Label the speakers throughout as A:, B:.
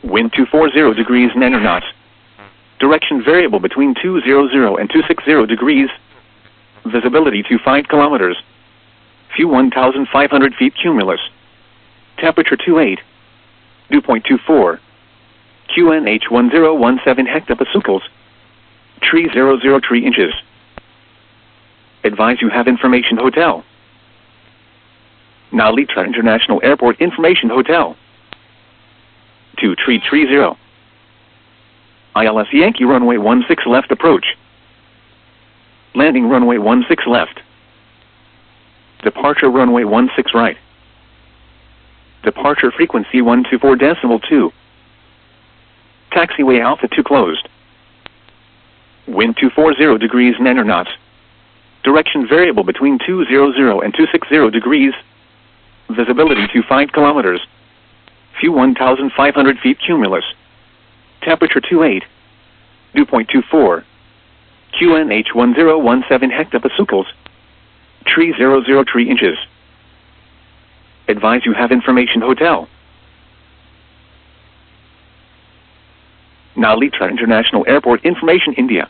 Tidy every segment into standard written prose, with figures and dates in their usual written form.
A: Wind 240 degrees 9 knots. Direction variable between 200 and 260 degrees. Visibility to 5 kilometers. View 1,500 feet cumulus. Temperature 28. Dew point 24. QNH 1017 hectopascals. Tree 003 inches. Advise you have information hotel. Nalitra International Airport Information Hotel. To Tree 30. ILS Yankee runway 16 left approach. Landing runway 16 left. Departure runway 16 right. Departure frequency 124.2. Taxiway Alpha 2 closed. Wind 240 degrees 9 knots. Direction variable between 200 and 260 degrees. Visibility to 5 kilometers. View 1,500 feet cumulus. Temperature 28. Dew point 24. QNH 1017 hectopascals. Tree 003 inches. Advise you have information hotel. Nalitra International Airport Information India.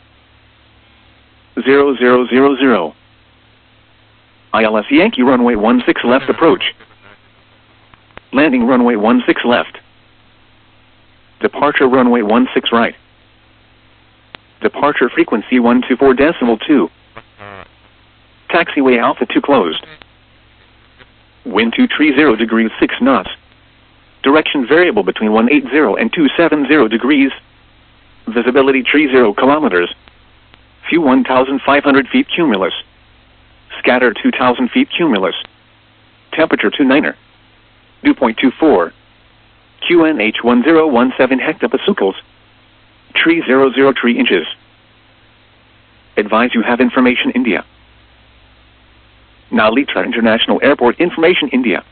A: 0000. ILS Yankee runway 16 left approach. Landing runway 16 left. Departure runway 16 right. Departure frequency 124.2. Taxiway Alpha 2 closed. Wind 230 degrees 6 knots. Direction variable between 180 and 270 degrees. Visibility 30 kilometers. View 1,500 feet cumulus. Scatter 2,000 feet cumulus. Temperature 29er. Dew point 24. QNH 1017 hectopascals. Tree 003 inches. Advise you have information India. Nalitra International Airport Information India.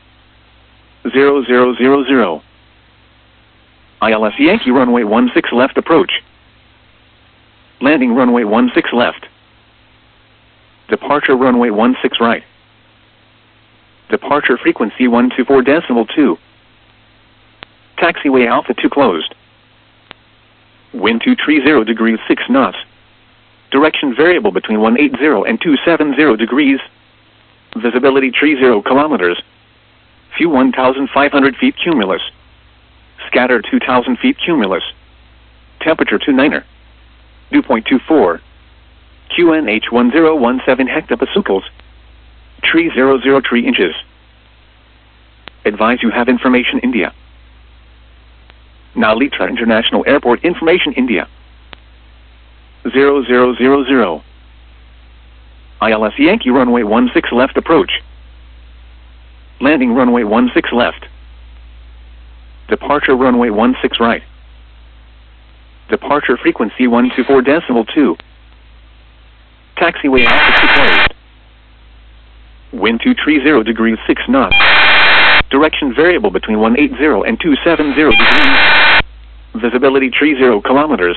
A: 0000. ILS Yankee runway 16 left approach. Landing runway 16 left. Departure runway 16 right. Departure frequency 124.2. Taxiway Alpha 2 closed. Wind 230 degrees 6 knots. Direction variable between 180 and 270 degrees. Visibility 30 kilometers. View 1,500 feet cumulus. Scatter 2,000 feet cumulus. Temperature 29er. Dew point 24. QNH 1017 hectopascals. Tree 003 inches. Advise you have information India. Nalitra International Airport Information India. 0000. ILS Yankee runway 16 left approach. Landing runway 16 left. Departure runway 16 right. Departure frequency 124.2. Taxiway Alpha 2 closed. Wind 230 degrees 6 knots. Direction variable between 180 and 270 degrees. Visibility 30 kilometers.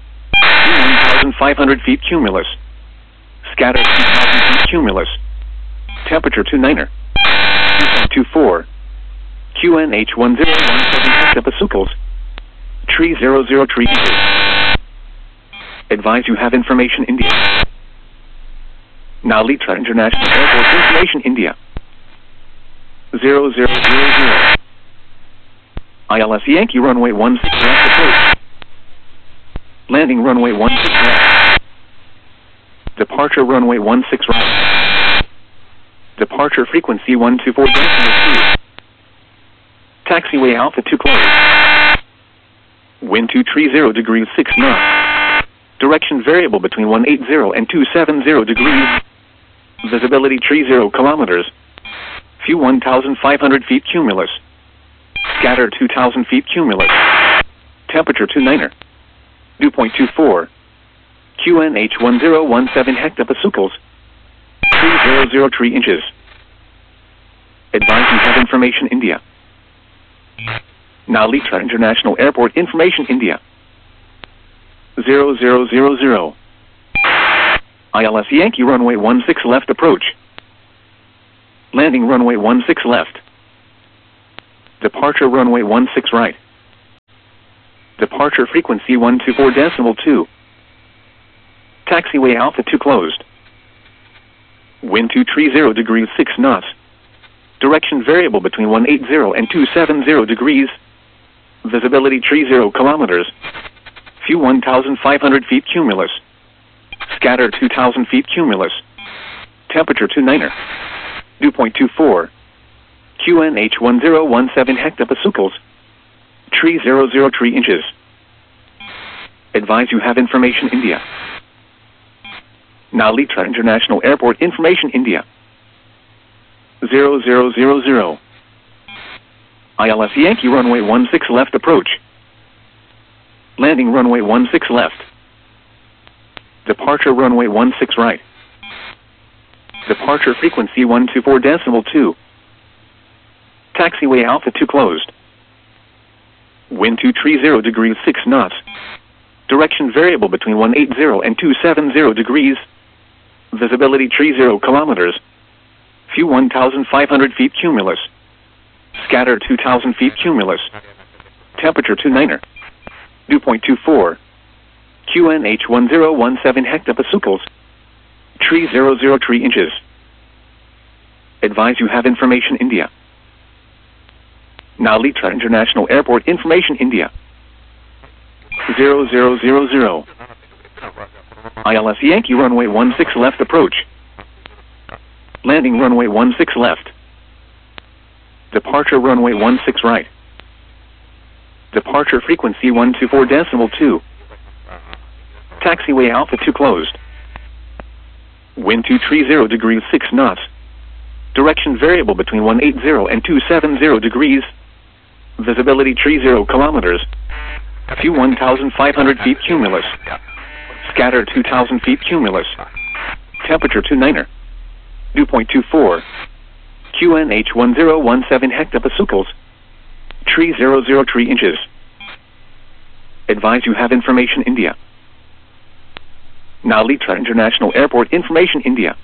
A: 1,500 feet cumulus. Scatter 2,000 feet cumulus. Temperature 29er. 2.24. QNH 1017 hectopascals. Tree 003 inches. Advise you have information India. Nalitra International Airport Information India. 0000. ILS Yankee runway 16 left approach. Landing runway 16 left. Departure runway 16 right. Departure frequency 124.2. Taxiway Alpha 2 closed. Wind 230 degrees 6 knots. Direction variable between 180 and 270 degrees. Visibility 30 kilometers. View 1,500 feet cumulus. Scatter 2,000 feet cumulus. Temperature 29er. Dew point 24. QNH 1017 hectopascals. Tree 003 inches. Advise you have information India. Nalitra International Airport Information India. 0000. ILS Yankee runway 16 left approach. Landing runway 16 left. Departure runway 16 right. Departure frequency 124.2. Taxiway Alpha 2 closed. Wind 230 degrees 6 knots. Direction variable between 180 and 270 degrees. Visibility 30 kilometers. Few 1,500 feet cumulus. Scatter 2,000 feet cumulus. Temperature 29er. Dew point 24. QNH 1017 hectopascals. Tree 003 inches. Advise you have information India. Nalitra International Airport information India. 0000. ILS Yankee runway 16 left approach. Landing runway 16 left. Departure runway 16 right. Departure frequency 124.2. Taxiway Alpha 2 closed. Wind 230 degrees 6 knots. Direction variable between 180 and 270 degrees. Visibility 30 kilometers. Few 1,500 feet cumulus. Scatter 2,000 feet cumulus. Temperature 29er. Dew point 24. QNH 1017 hectopascals. Tree 003 inches. Advise you have information India. Nalitra International Airport information India. 0000. ILS Yankee runway 16 left approach. Landing runway 16 left. Departure runway 16 right. Departure frequency 124.2. Taxiway Alpha 2 closed. Wind 230 degrees 6 knots. Direction variable between 180 and 270 degrees. Visibility 30 kilometers. Few 1,500 feet cumulus. Scatter 2,000 feet cumulus. Temperature 29er. Dew point 24. QNH 1017 hectopascals. Tree 003 inches. Advise you have information India. Nalitra International Airport information India.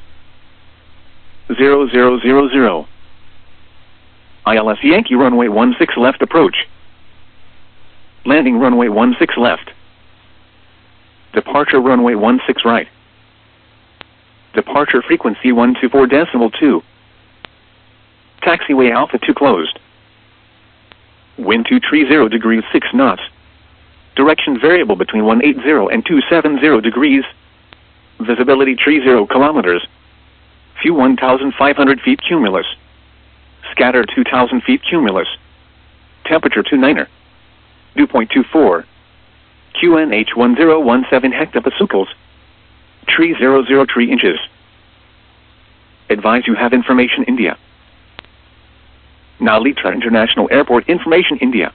A: 0000. ILS Yankee runway 16 left approach. Landing runway 16 left. Departure runway 16 right. Departure frequency 124.2. Taxiway Alpha 2 closed. Wind 230 degrees 6 knots. Direction variable between 180 and 270 degrees. Visibility 30 kilometers. Few 1,500 feet cumulus. Scatter 2,000 feet cumulus. Temperature 29er. Dew point 24. QNH 1017 hectopascals. Tree 003 inches. Advise you have information India. Nalitra International Airport information India.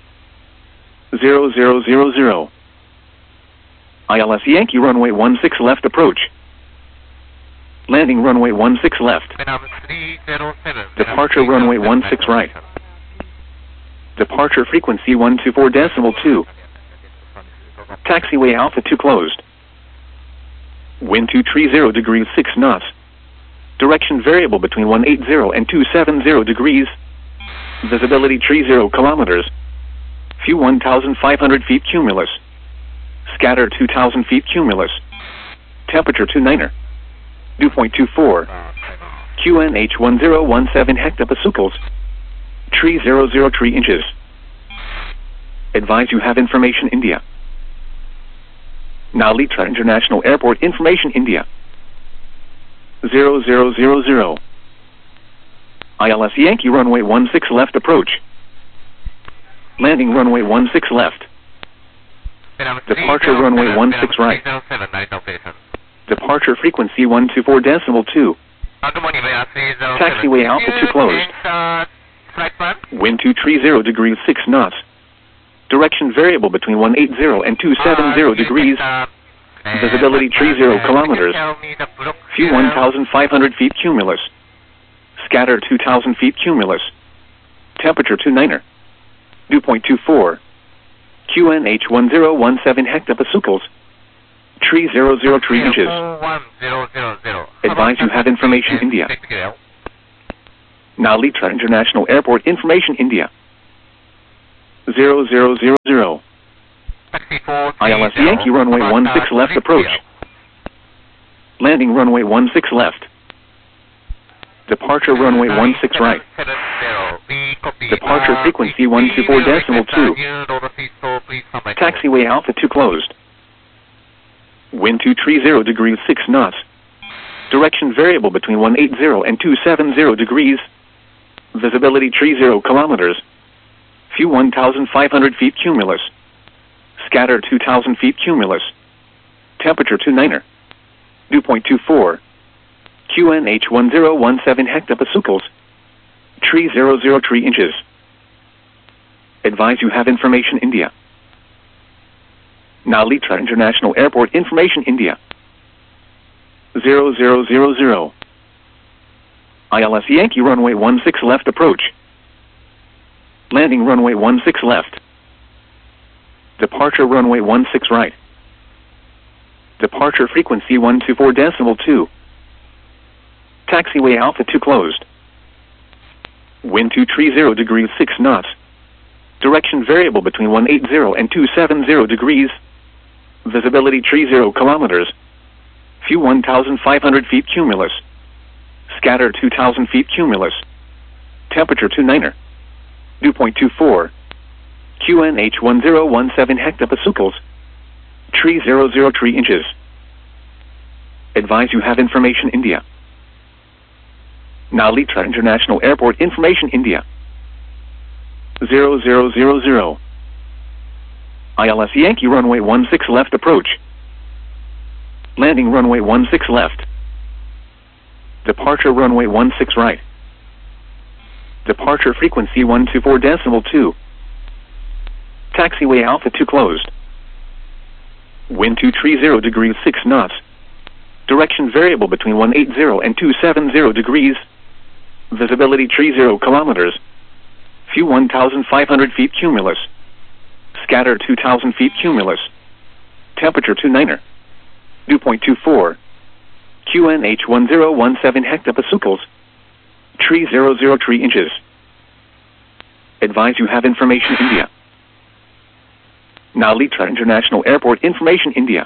A: 0000. ILS Yankee runway 16 left approach. Landing runway 16 left. Departure runway 16 right. Departure frequency 124.2. Taxiway Alpha 2 closed. Wind 230 degrees 6 knots. Direction variable between 180 and 270 degrees. Visibility 30 kilometers. Few 1,500 feet cumulus. Scatter 2,000 feet cumulus. Temperature 29er. Dew point 24. QNH 1017 hectopascals. Tree 003 inches. Advise you have information India. Nalitra International Airport information India. 0000. ILS Yankee runway 16 left approach. Landing runway 16 left. Departure runway 16 right. Departure frequency 124.2. Taxiway Alpha 2 closed. Wind 230 degrees 6 knots. Direction variable between 180 and 270 degrees. Visibility 30 kilometers. Few 1,500 feet cumulus. Scatter 2,000 feet cumulus. Temperature 29er. Dew point 24. QNH 1017 hectopascals. Tree 003 inches. Advise you have information India. Nalitra International Airport information India. 0000. ILS Yankee runway 16 left approach. Landing runway 16 left. Departure runway 16 right. Departure frequency 124.2. Taxiway Alpha 2 closed. Wind 230 degrees 6 knots. Direction variable between 180 and 270 degrees. Visibility 30 kilometers. Few 1,500 feet cumulus. Scatter 2,000 feet cumulus. Temperature 29er. Dew point 24. QNH 1017 hectopascals. Tree 003 inches. Advise you have information India. Nalita International Airport information India. 0000. ILS Yankee runway 16 left approach. Landing runway 16 left. Departure runway 16 right. Departure frequency 124.2. Taxiway Alpha 2 closed. Wind 230 degrees 6 knots. Direction variable between 180 and 270 degrees. Visibility 30 kilometers. Few 1,500 feet cumulus. Scatter 2,000 feet cumulus. Temperature 29er. Dew point 24. QNH 1017 hectopascals. Tree 003 inches. Advise you have information India. Nalita International Airport information India. 0000. ILS Yankee runway 16 left approach. Landing runway 16 left. Departure runway 16 right. Departure frequency 124.2. Taxiway Alpha 2 closed. Wind 230 degrees 6 knots. Direction variable between 180 and 270 degrees. Visibility 30 kilometers. Few 1,500 feet cumulus. Scatter 2,000 feet cumulus. Temperature 29er. Dew point 24. QNH 1017 hectopascals. Tree 003 inches. Advise you have information India. Nalita International Airport information India.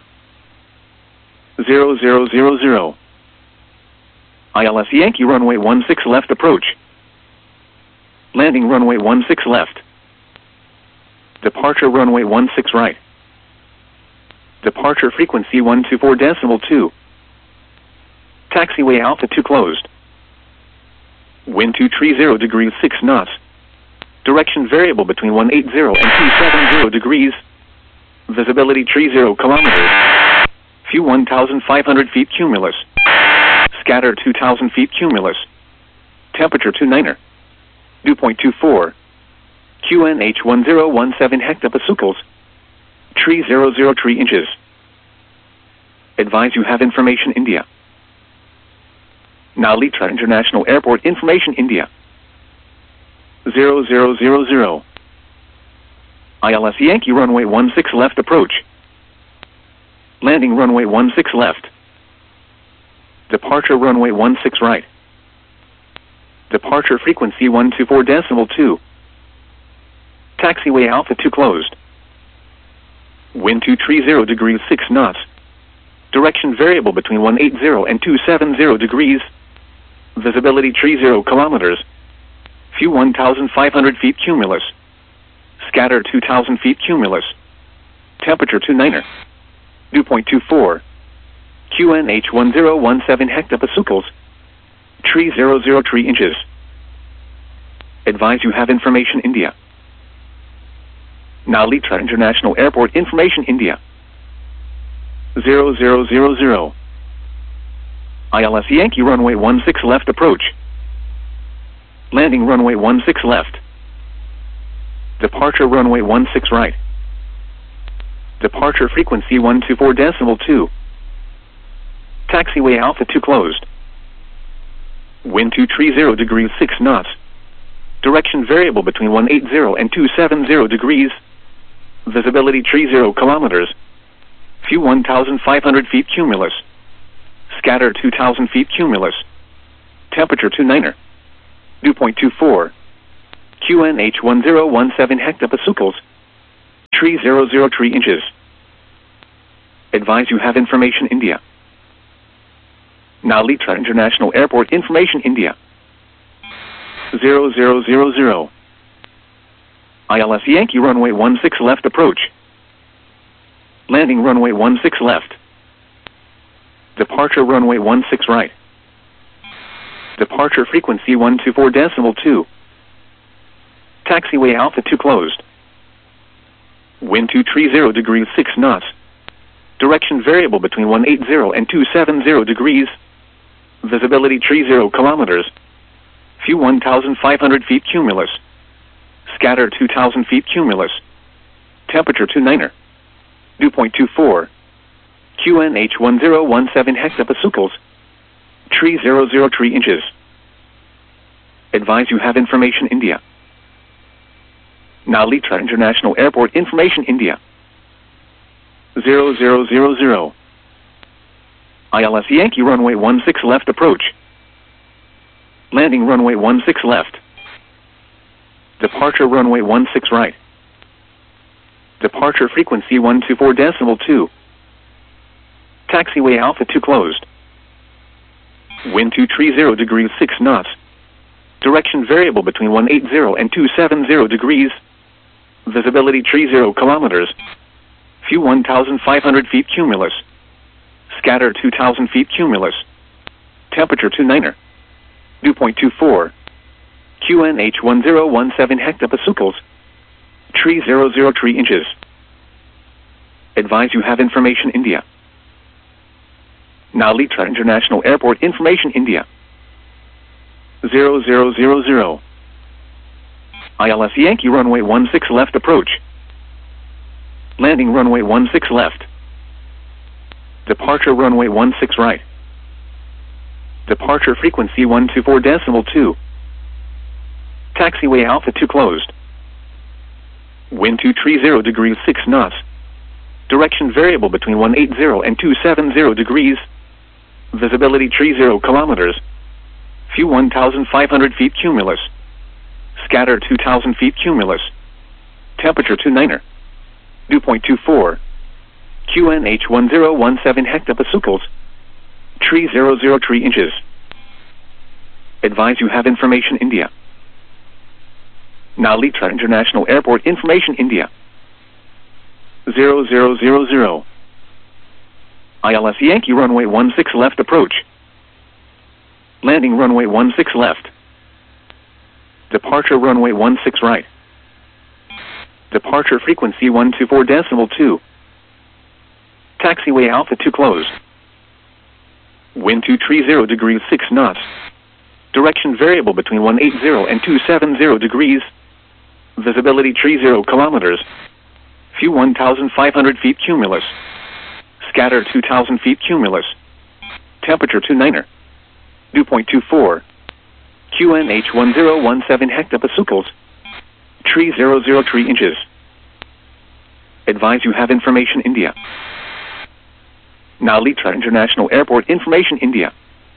A: 0000. ILS Yankee runway 16 left approach. Landing runway 16 left. Departure runway 16 right. Departure frequency 124.2. Taxiway Alpha 2 closed. Wind 230 degrees 6 knots. Direction variable between 180 and 270 degrees. Visibility 30 kilometers. Few 1,500 feet cumulus. Scatter 2,000 feet cumulus. Temperature 29er. Dew point 24. QNH 1017 hectopascals. Tree 003 inches. Advise you have information India. Nalita International Airport information India. 0000. ILS Yankee runway 16 left approach. Landing runway 16 left. Departure runway 16 right. Departure frequency 124.2. Taxiway Alpha 2 closed. Wind 230 degrees 6 knots. Direction variable between 180 and 270 degrees. Visibility 30 kilometers. Few 1,500 feet cumulus. Scatter 2,000 feet cumulus. Temperature 29er. Dew point 24. QNH 1017 hectopascals. Tree 003 inches. Advise you have information India. Nalita International Airport information India. 0000. ILS Yankee runway 16 left approach. Landing runway 16 left. Departure runway 16 right. Departure frequency 124.2. Taxiway Alpha 2 closed. Wind 230 degrees 6 knots. Direction variable between 180 and 270 degrees. Visibility 30 kilometers. Few 1,500 feet cumulus. Scatter 2,000 feet cumulus. Temperature 29er. Dew point 24. QNH 1017 hectopascals. Tree 003 inches. Advise you have information India. Now Litra International Airport information India. 0000. ILS Yankee runway 16 left approach. Landing runway 16 left. Departure runway 16 right. Departure frequency 124.2. Taxiway Alpha 2 closed. Wind 230 degrees 6 knots. Direction variable between 180 and 270 degrees. Visibility 30 kilometers. View 1,500 feet cumulus. Scatter 2,000 feet cumulus. Temperature 29er. Dew point 24. QNH 1017 hectopascals. 303 inches. Advise you have information India. Now Litra International Airport information India. 0000. ILS Yankee runway 16 left approach. Landing runway 16 left. Departure runway 16 right. Departure frequency 124.2. Taxiway Alpha 2 closed. Wind 230 degrees 6 knots. Direction variable between 180 and 270 degrees. Visibility 30 kilometers. View 1,500 feet cumulus. Scatter 2,000 feet cumulus. Temperature 29er. Dew point 24. QNH 1017 hectopascals. 303 inches. Advise you have information India. Now Litra International Airport information India. 0000. ILS Yankee runway 16 left approach. Landing runway 16 left. Departure runway 16 right. Departure frequency 124.2. Taxiway Alpha 2 closed. Wind 230 degrees 6 knots. Direction variable between 180 and 270 degrees. Visibility 30 kilometers. View 1,500 feet cumulus. Scatter 2,000 feet cumulus. Temperature 29er. Dew point 24. QNH 1017 hectopascals. 303 inches. Advise you have information India. Now Litra International Airport information India. 0000. ILS Yankee runway 16 left approach. Landing runway 16 left. Departure runway 16 right. Departure frequency 124.2. Taxiway Alpha 2 closed. Wind 230 degrees 6 knots. Direction variable between 180 and 270 degrees. Visibility 30 kilometers. View 1,500 feet cumulus. Scatter 2,000 feet cumulus. Temperature 29er. Dew point 24. QNH 1017 hectopascals. 303 inches. Advise you have information India. Now Litra International Airport information India.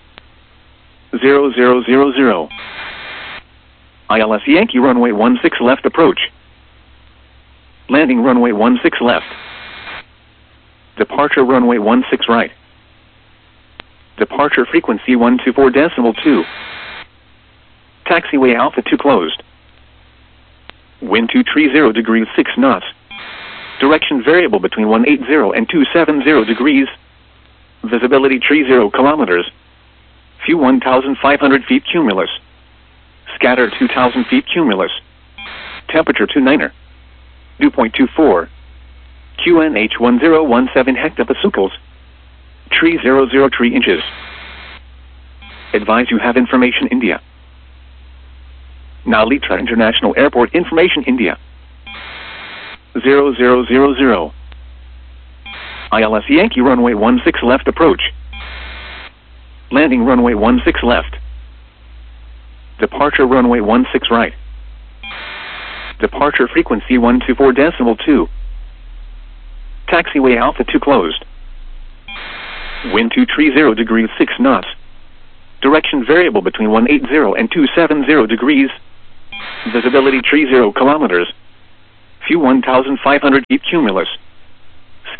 A: 0000. ILS Yankee runway 16 left approach. Landing runway 16 left. Departure runway 16 right. Departure frequency 124.2. Taxiway Alpha 2 closed. Wind 230 degrees 6 knots. Direction variable between 180 and 270 degrees. Visibility 30 kilometers. View 1,500 feet cumulus. Scatter 2,000 feet cumulus. Temperature 29er. Dew point 24. QNH 1017 hectopascals. 303 inches. Advise you have information India. Now Litra International Airport information India. 0000. ILS Yankee runway 16 left approach. Landing runway 16 left. Departure runway 16 right. Departure frequency 124.2. Taxiway Alpha 2 closed. Wind 230 degrees 6 knots. Direction variable between 180 and 270 degrees. Visibility 30 kilometers. View 1,500 feet cumulus.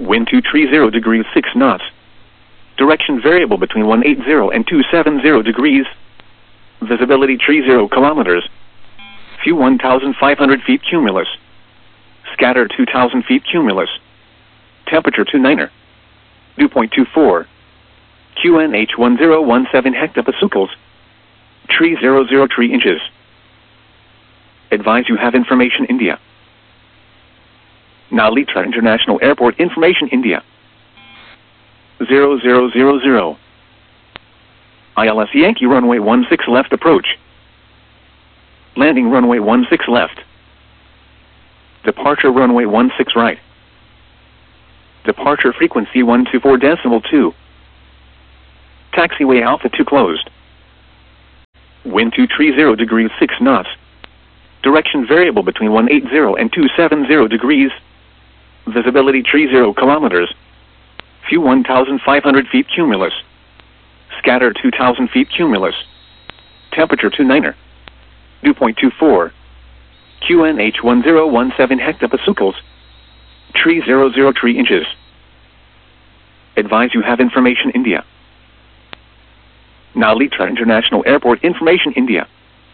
A: Wind 230 degrees 6 knots. Direction variable between 180 and 270 degrees. Visibility 30 kilometers. Few 1,500 feet cumulus. Scatter 2,000 feet cumulus. Temperature 29er. Dew point 24. QNH 1017 hectopascals. 303 inches. Advise you have information India. Nalitra International Airport information India. 0000. ILS Yankee runway 16 left approach. Landing runway 16 left. Departure runway 16 right. Departure frequency 124.2. Taxiway Alpha 2 closed. Wind 230 degrees 6 knots. Direction variable between 180 and 270 degrees. Visibility 30 kilometers. View 1,500 feet cumulus. Scatter 2,000 feet cumulus. Temperature 29er. Dew point 24. QNH 1017 hectopascals. Tree 003 inches. Advise you have information India. Nalitra International Airport information India.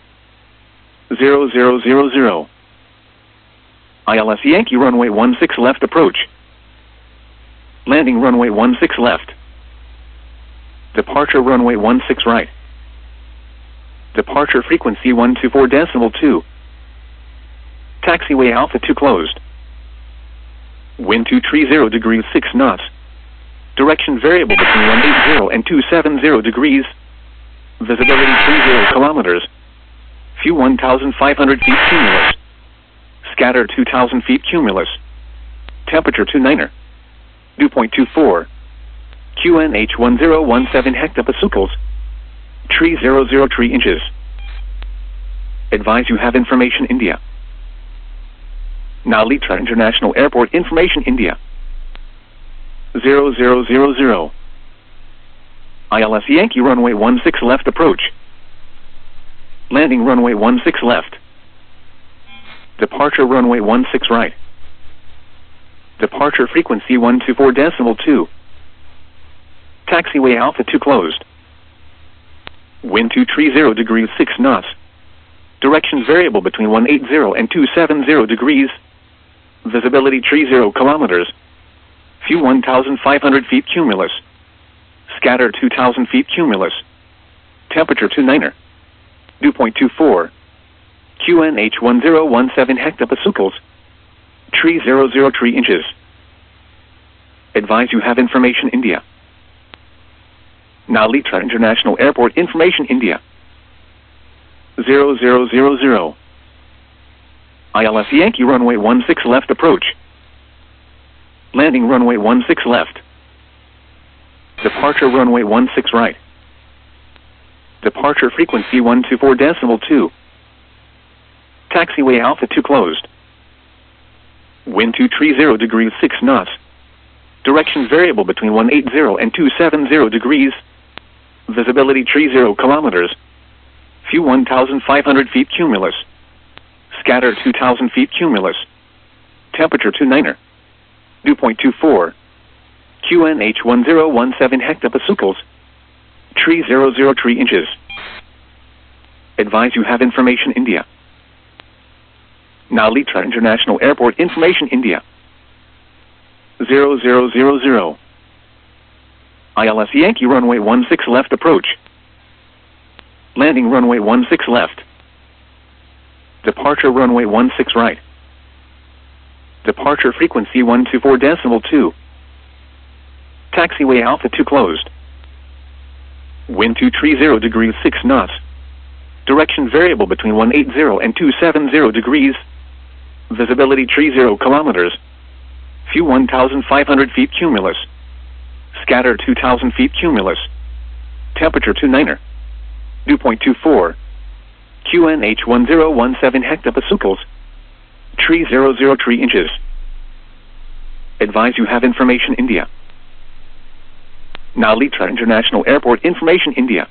A: 0000. ILS Yankee runway 16 left approach. Landing runway 16 left. Departure runway 16 right. Departure frequency 124.2. Taxiway Alpha 2 closed. Wind 230 degrees 6 knots. Direction variable between 180 and 270 degrees. Visibility 30 kilometers. View 1,500 feet cumulus. Scatter 2,000 feet cumulus. Temperature 29er. Dew point 24. QNH 1017 hectopascals. Tree 003 inches. Advise you have information India. Nalitra International Airport information India. 0000. ILS Yankee runway 16 left approach. Landing runway 16 left. Departure runway 16 right. Departure frequency 124.2. Taxiway Alpha 2 closed. Wind 230 degrees 6 knots. Direction variable between 180 and 270 degrees. Visibility 30 kilometers. View 1,500 feet cumulus. Scatter 2,000 feet cumulus. Temperature 29er. Dew point 24. QNH 1017 hectopascals. Tree 003 inches. Advise you have information India. Nalitra International Airport information India. 0000. ILS Yankee runway 16 left approach. Landing runway 16 left. Departure runway 16 right. Departure frequency 124.2. Taxiway Alpha 2 closed. Wind 230 degrees 6 knots. Direction variable between 180 and 270 degrees. Visibility 30 kilometers. View 1,500 feet cumulus. Scatter 2,000 feet cumulus. Temperature 29er. Dew point 24. QNH 1017 hectopascals. Tree 003 inches. Advise you have information India. Nalitra International Airport information India. 0000. ILS Yankee runway 16 left approach. Landing runway 16 left. Departure runway 16 right. Departure frequency 124.2. Taxiway Alpha 2 closed. Wind 230 degrees 6 knots. Direction variable between 180 and 270 degrees. Visibility 30 kilometers. View 1,500 feet cumulus. Scatter 2,000 feet cumulus. Temperature 29er. Dew point 24. QNH 1017 hectopascals. Tree 003 inches. Advise you have information India. Nalitra International Airport information India.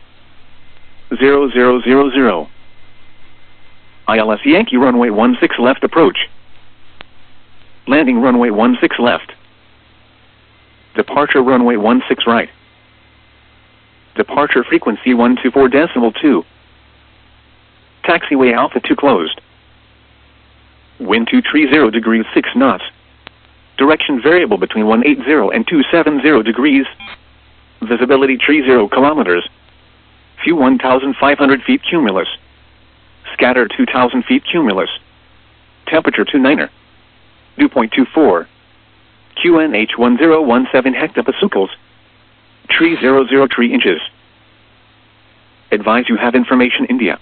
A: 0000. ILS Yankee runway 16 left approach. Landing runway 16 left. Departure runway 16 right. Departure frequency 124.2. Taxiway Alpha 2 closed. Wind 230 degrees 6 knots. Direction variable between 180 and 270 degrees. Visibility 30 kilometers. View 1,500 feet cumulus. Scatter 2,000 feet cumulus. Temperature 29er. Dew point 24. QNH 1017 hectopascals. Tree 003 inches. Advise you have information India.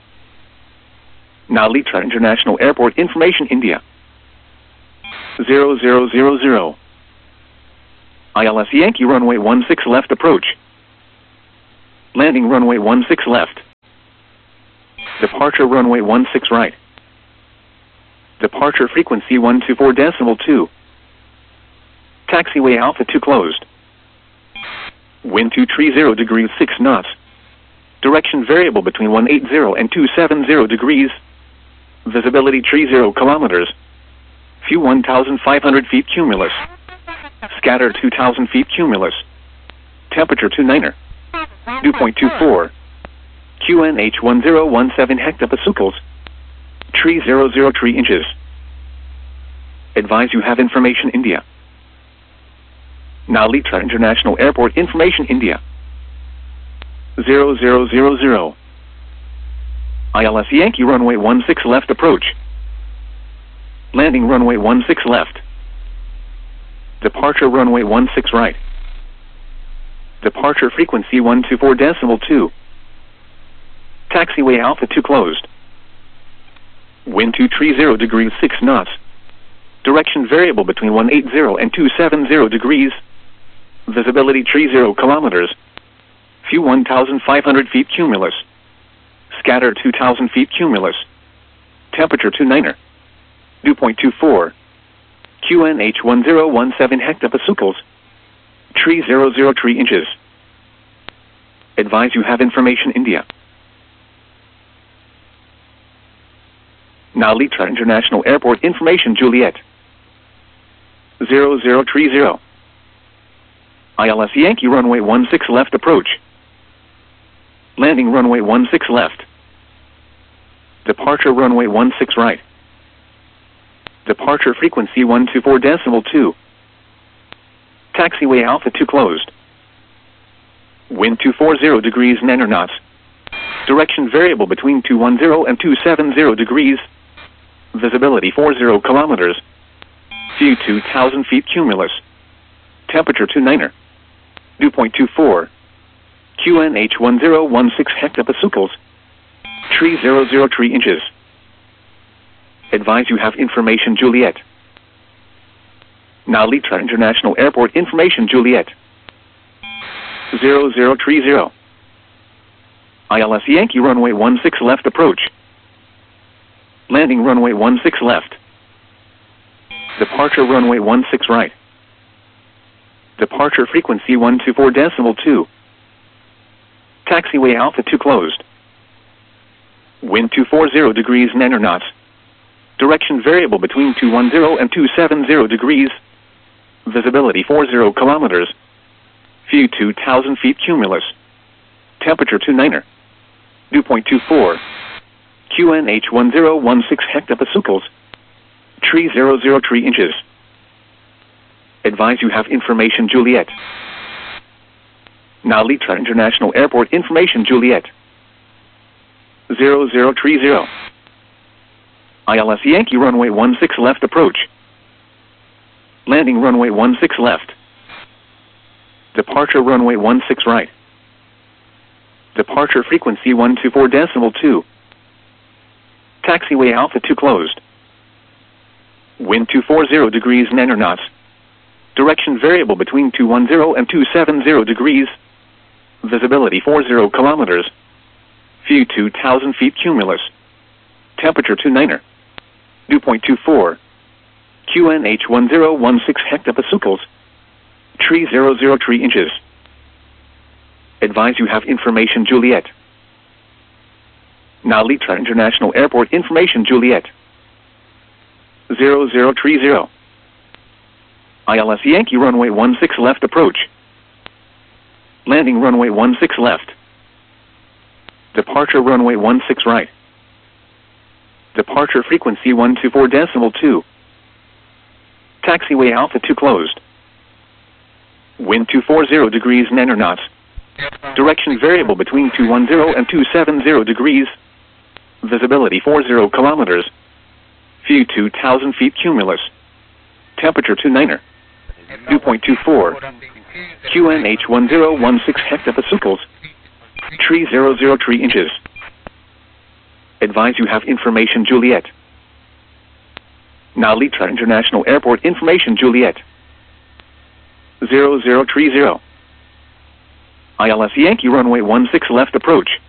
A: Nalitra International Airport information India. 0000. ILS Yankee runway 16 left approach. Landing runway 16 left. Departure runway 16 right. Departure frequency 124.2. Taxiway Alpha 2 closed. Wind 230 degrees 6 knots. Direction variable between 180 and 270 degrees. Visibility 30 kilometers. View 1,500 feet cumulus. Scatter 2,000 feet cumulus. Temperature 29er. Dew point 24. QNH 1017 hectopascals. 303 inches. Advise you have information India. Now Litra International Airport information India. 0000. ILS Yankee runway 16 left approach. Landing runway 16 left. Departure runway 16 right. Departure frequency 124.2. Taxiway Alpha 2 closed. Wind 230 degrees 6 knots. Direction variable between 180 and 270 degrees. Visibility 30 kilometers. View 1,500 feet cumulus. Scatter 2,000 feet cumulus. Temperature 29er. Dew point 24. QNH 1017 hectopascals. 3003 inches. Advise you have information India. Now Litra International Airport information Juliet. 0030. ILS Yankee runway 16 left approach. Landing runway 16 left. Departure runway 16 right. Departure frequency 124.2. Taxiway Alpha 2 closed. Wind 240 degrees 9 knots. Direction variable between 210 and 270 degrees. Visibility 40 kilometers. View 2,000 feet cumulus. Temperature 29er. Dew point 24. QNH 1016 hectopascals. 3003 inches. Advise you have information Juliet. Now Litra International Airport information Juliet. 0030. ILS Yankee runway 16 left approach. Landing runway 16 left. Departure runway 16 right. Departure frequency 124.2. Taxiway Alpha 2 closed. Wind 240 degrees 9 knots. Direction variable between 210 and 270 degrees. Visibility 40 kilometers. View 2,000 feet cumulus. Temperature 29er. Dew point 24. QNH 1016 hectopascals. 3003 inches. Advise you have information Juliet. Now Litra International Airport information Juliet. 0030. ILS Yankee runway 16 left approach. Landing runway 16 left. Departure runway 16 right. Departure frequency 124.2. Taxiway Alpha 2 closed. Wind 240 degrees 9 knots. Direction variable between 210 and 270 degrees. Visibility 40 kilometers. View 2,000 feet cumulus. Temperature 29er. Dew point 24. QNH 1016 hectopascals. 3003 inches. Advise you have information Juliet. Now Litra International Airport information Juliet. 0030. ILS Yankee runway 16 left approach. Landing runway 16 left. Departure runway 16 right. Departure frequency 124.2. Taxiway Alpha 2 closed. Wind 240 degrees 9 knots. Direction variable between 210 and 270 degrees. Visibility 40 kilometers. View 2,000 feet cumulus. Temperature 29er. Dew point 24. QNH 1016 hectopascals. 3003 inches. Advise you have information Juliet. Now Litra International Airport information Juliet. 0030. ILS Yankee runway 16 left approach.